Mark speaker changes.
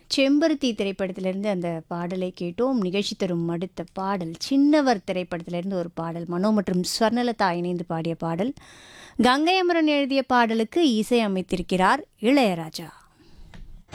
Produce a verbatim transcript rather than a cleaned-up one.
Speaker 1: செம்பருத்தி திரைப்படத்திலிருந்து அந்த பாடலை கேட்டோம். நிகழ்ச்சி தரும் அடுத்த பாடல் சின்னவர் திரைப்படத்திலிருந்து ஒரு பாடல். மனோ மற்றும் ஸ்வர்ணலதா இணைந்து பாடிய பாடல். கங்கை அமரன் எழுதிய பாடலுக்கு இசை அமைத்திருக்கிறார் இளையராஜா.